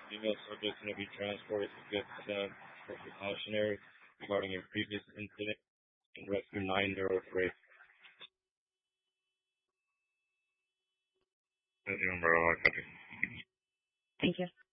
Female subjects may be transported to get sent for precautionary regarding a previous incident and rescue 9 that were afraid. Thank you.